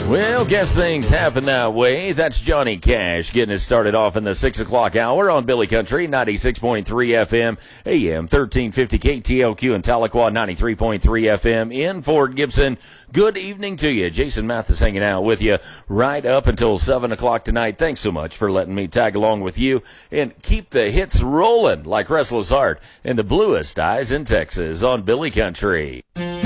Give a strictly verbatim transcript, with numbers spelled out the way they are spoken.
Well, guess things happen that way. That's Johnny Cash getting it started off in the six o'clock hour on Billy Country, ninety-six point three F M, A M thirteen fifty K T L Q in Tahlequah, ninety-three point three F M in Fort Gibson. Good evening to you. Jason Mathis hanging out with you right up until seven o'clock tonight. Thanks so much for letting me tag along with you and keep the hits rolling like Restless Heart and the Bluest Eyes in Texas on Billy Country.